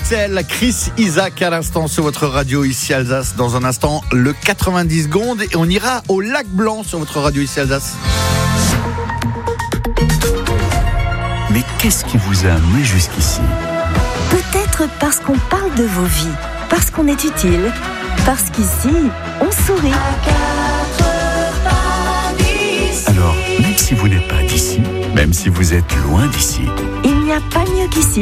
Cocktail, Chris Isaak à l'instant sur votre radio ici Alsace. Dans un instant, le 90 secondes et on ira au Lac Blanc sur votre radio ici Alsace. Mais qu'est-ce qui vous a amené jusqu'ici ? Peut-être parce qu'on parle de vos vies, parce qu'on est utile, parce qu'ici, on sourit. Alors, même si vous n'êtes pas d'ici, même si vous êtes loin d'ici, il n'y a pas mieux qu'ici.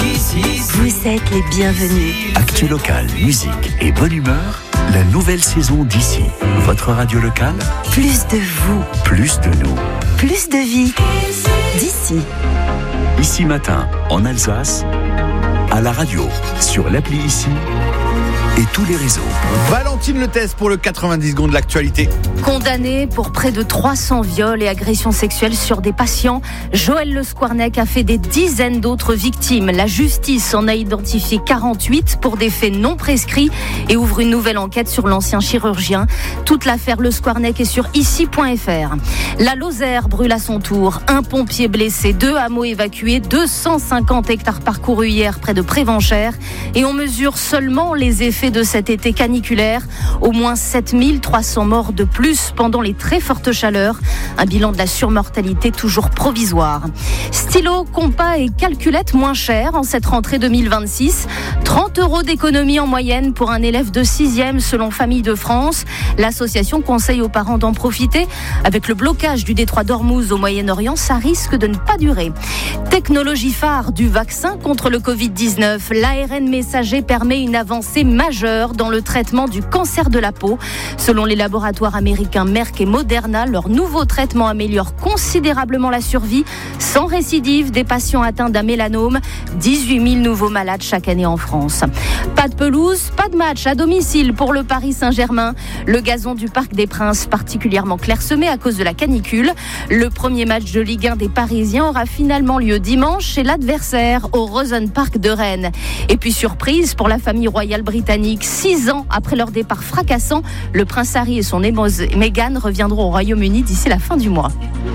Vous êtes les bienvenus. Actu local, musique et bonne humeur, la nouvelle saison d'ici. Votre radio locale, Plus de vous, plus de nous. plus de vie. D'ici. Ici matin, en Alsace, à la radio, sur l'appli Ici et tous les réseaux. Valentine Le Test pour le 90 secondes de l'actualité. Condamné pour près de 300 viols et agressions sexuelles sur des patients, Joël Le Squarnec a fait des dizaines d'autres victimes. La justice en a identifié 48 pour des faits non prescrits et ouvre une nouvelle enquête sur l'ancien chirurgien. Toute l'affaire Le Squarnec est sur ici.fr. La Lozère brûle à son tour. Un pompier blessé, 2 hameaux évacués, 250 hectares parcourus hier près de Prévenchères. Et on mesure seulement les effets de cet été caniculaire. Au moins 7300 morts de plus pendant les très fortes chaleurs. Un bilan de la surmortalité toujours provisoire. Stylo, compas et calculettes moins chers en cette rentrée 2026. 30 € d'économie en moyenne pour un élève de 6e selon Famille de France. L'association conseille aux parents d'en profiter. Avec le blocage du détroit d'Ormuz au Moyen-Orient, ça risque de ne pas durer. Technologie phare du vaccin contre le Covid-19. L'ARN messager permet une avancée majeure dans le traitement du cancer de la peau. Selon les laboratoires américains Merck et Moderna, leur nouveau traitement améliore considérablement la survie sans récidive des patients atteints d'un mélanome. 18 000 nouveaux malades chaque année en France. Pas de pelouse, pas de match à domicile pour le Paris Saint-Germain. Le gazon du Parc des Princes particulièrement clairsemé à cause de la canicule. Le premier match de Ligue 1 des Parisiens aura finalement lieu dimanche chez l'adversaire au Rosenpark de Rennes. Et puis surprise pour la famille royale britannique. 6 ans après leur départ fracassant, le prince Harry et son épouse Meghan reviendront au Royaume-Uni d'ici la fin du mois.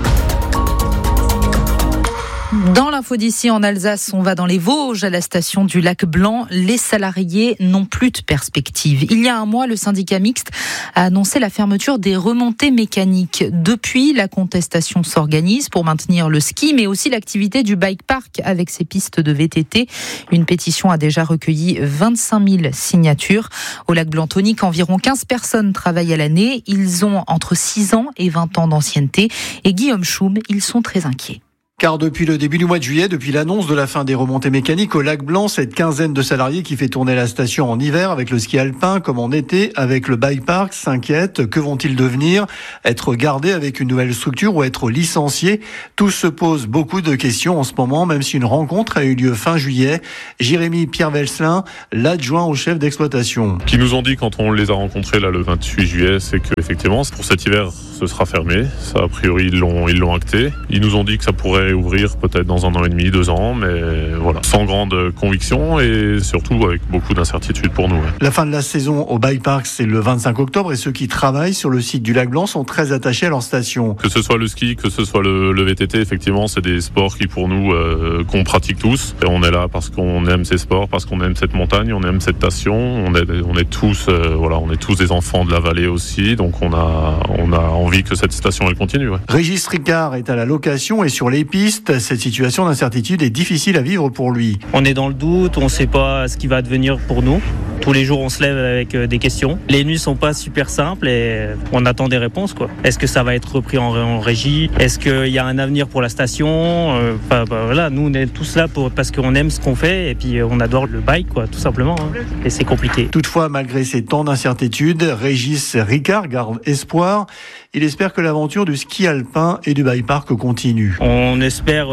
Dans l'info d'ici en Alsace, on va dans les Vosges à la station du Lac Blanc. Les salariés n'ont plus de perspective. Il y a un mois, le syndicat mixte a annoncé la fermeture des remontées mécaniques. Depuis, la contestation s'organise pour maintenir le ski, mais aussi l'activité du bike park avec ses pistes de VTT. Une pétition a déjà recueilli 25 000 signatures. Au Lac Blanc-Tonique, environ 15 personnes travaillent à l'année. Ils ont entre 6 ans et 20 ans d'ancienneté. Et Guillaume Choum, ils sont très inquiets. Car depuis le début du mois de juillet, depuis l'annonce de la fin des remontées mécaniques au Lac Blanc, cette quinzaine de salariés qui fait tourner la station en hiver avec le ski alpin comme en été avec le bike park s'inquiètent. Que vont-ils devenir ? Être gardés avec une nouvelle structure ou être licenciés ? Tous se posent beaucoup de questions en ce moment, même si une rencontre a eu lieu fin juillet. Jérémy Pierre Velslin, l'adjoint au chef d'exploitation. Ce qu'ils nous ont dit quand on les a rencontrés là, le 28 juillet, c'est qu'effectivement, pour cet hiver, ce sera fermé. Ça, a priori, ils l'ont acté. Ils nous ont dit que ça pourrait ouvrir peut-être dans 1 an et demi, 2 ans, mais voilà, sans grande conviction et surtout avec beaucoup d'incertitude pour nous. Ouais. La fin de la saison au bike park, c'est le 25 octobre et ceux qui travaillent sur le site du Lac Blanc sont très attachés à leur station. Que ce soit le ski, que ce soit le VTT, effectivement, c'est des sports qui pour nous, qu'on pratique tous. Et on est là parce qu'on aime ces sports, parce qu'on aime cette montagne, on aime cette station. On est tous, on est tous des enfants de la vallée aussi, donc on a envie que cette station elle continue. Ouais. Régis Ricard est à la location et sur les pistes. Cette situation d'incertitude est difficile à vivre pour lui. On est dans le doute, on ne sait pas ce qui va advenir pour nous. Tous les jours, on se lève avec des questions. Les nuits sont pas super simples et on attend des réponses, quoi. Est-ce que ça va être repris en régie ? Est-ce qu'il y a un avenir pour la station ? Voilà, nous, on est tous là parce qu'on aime ce qu'on fait et puis on adore le bike, quoi, tout simplement. Hein. Et c'est compliqué. Toutefois, malgré ces temps d'incertitude, Régis Ricard garde espoir. Il espère que l'aventure du ski alpin et du bike park continue. On espère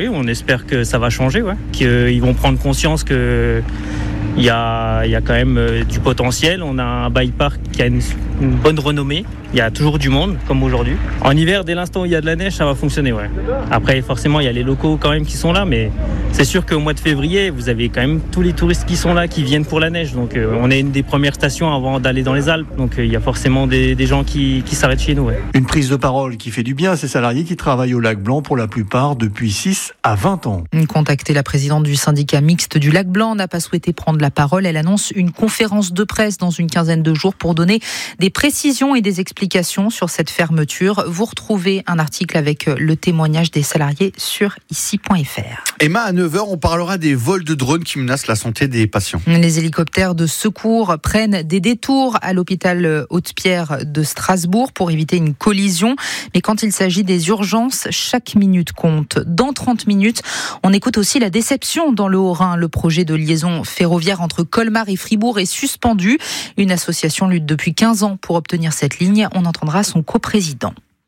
que ça va changer, ouais. Qu'ils vont prendre conscience que il y a quand même du potentiel. On a un bike park qui a une bonne renommée. Il y a toujours du monde, comme aujourd'hui. En hiver, dès l'instant où il y a de la neige, ça va fonctionner, ouais. Après, forcément, il y a les locaux quand même qui sont là, mais c'est sûr qu'au mois de février, vous avez quand même tous les touristes qui sont là, qui viennent pour la neige. Donc, on est une des premières stations avant d'aller dans les Alpes. Donc, il y a forcément des gens qui s'arrêtent chez nous, ouais. Une prise de parole qui fait du bien à ces salariés qui travaillent au Lac Blanc pour la plupart depuis 6 à 20 ans. Contactée, la présidente du syndicat mixte du Lac Blanc n'a pas souhaité prendre la parole. Elle annonce une conférence de presse dans une quinzaine de jours pour donner des précisions et des explications sur cette fermeture. Vous retrouvez un article avec le témoignage des salariés sur ici.fr. Emma, à 9h, on parlera des vols de drones qui menacent la santé des patients. Les hélicoptères de secours prennent des détours à l'hôpital Haute-Pierre de Strasbourg pour éviter une collision. Mais quand il s'agit des urgences, chaque minute compte. Dans 30 minutes, on écoute aussi la déception dans le Haut-Rhin. Le projet de liaison ferroviaire entre Colmar et Fribourg est suspendu. Une association lutte depuis 15 ans pour obtenir cette ligne. On entendra son coprésident.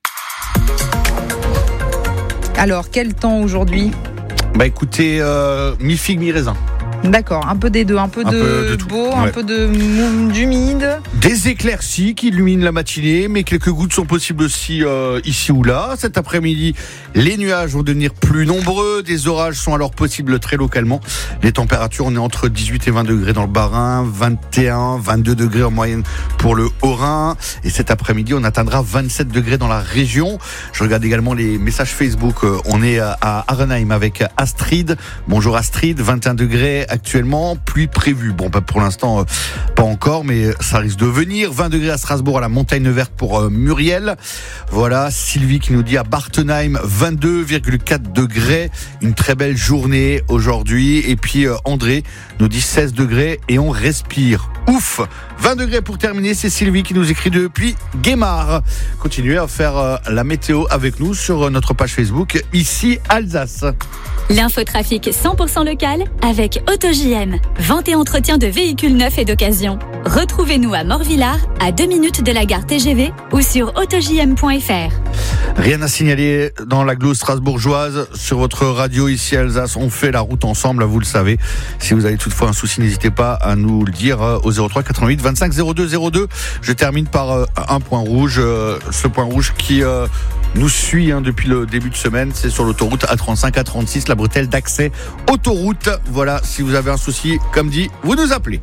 Alors, quel temps aujourd'hui ? Écoutez, mi-figue, mi-raisin. D'accord, un peu des deux, un peu de beau, un peu d'humide. Des éclaircies qui illuminent la matinée, mais quelques gouttes sont possibles aussi ici ou là. Cet après-midi, les nuages vont devenir plus nombreux. Des orages sont alors possibles très localement. Les températures, on est entre 18 et 20 degrés dans le Bas-Rhin, 21, 22 degrés en moyenne pour le Haut-Rhin. Et cet après-midi, on atteindra 27 degrés dans la région. Je regarde également les messages Facebook. On est à Arenheim avec Astrid. Bonjour Astrid, 21 degrés actuellement, pluie prévue. Bon, pour l'instant, pas encore, mais ça risque de venir. 20 degrés à Strasbourg, à la Montagne Verte pour Muriel. Voilà, Sylvie qui nous dit à Bartenheim, 22,4 degrés. Une très belle journée aujourd'hui. Et puis André nous dit 16 degrés et on respire. Ouf! 20 degrés pour terminer, c'est Sylvie qui nous écrit depuis Guémard. Continuez à faire la météo avec nous sur notre page Facebook, ici Alsace. L'infotrafic 100% local avec AutoJM. Vente et entretien de véhicules neufs et d'occasion. Retrouvez-nous à Morvillard, à 2 minutes de la gare TGV ou sur autojm.fr. Rien à signaler dans l'agglo strasbourgeoise. Sur votre radio ici Alsace, on fait la route ensemble, vous le savez. Si vous avez toutefois un souci, n'hésitez pas à nous le dire au 03 88 25 02 02. Je termine par un point rouge. Ce point rouge qui nous suit depuis le début de semaine, c'est sur l'autoroute A35, A36, la bretelle d'accès autoroute. Voilà, si vous avez un souci, comme dit, vous nous appelez.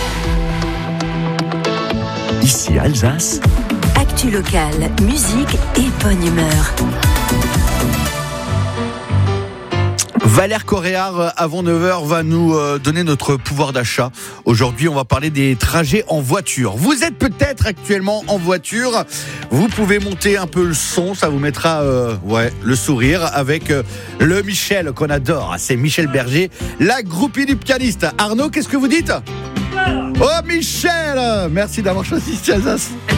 Ici Alsace. Actu locale, musique et bonne humeur. Valère Coréard, avant 9h, va nous donner notre pouvoir d'achat. Aujourd'hui, on va parler des trajets en voiture. Vous êtes peut-être actuellement en voiture. Vous pouvez monter un peu le son, ça vous mettra le sourire avec le Michel qu'on adore. C'est Michel Berger, la groupie du pianiste. Arnaud, qu'est-ce que vous dites ? Oh Michel, merci d'avoir choisi Alsace.